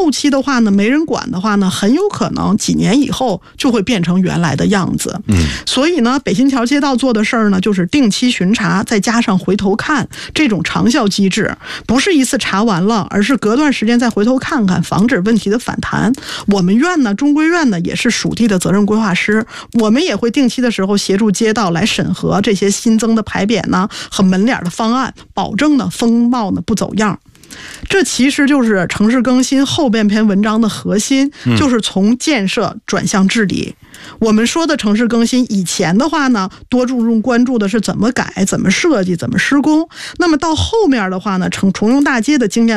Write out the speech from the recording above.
后期的话呢，没人管的话呢，很有可能几年以后就会变成原来的样子。所以呢，北新桥街道做的事儿呢，就是定期巡查，再加上回头看这种长效机制，不是一次查完了，而是隔段时间再回头看看，防止问题的反弹。我们院呢，中规院呢，也是属地的责任规划师，我们也会定期的时候协助街道来审核这些新增的牌匾呢和门脸的方案，保证呢风貌呢不走样。这其实就是城市更新后半篇文章的核心，就是从建设转向治理。我们说的城市更新，以前的话呢，多注重关注的是怎么改、怎么设计、怎么施工。那么到后面的话呢，重用大街的经验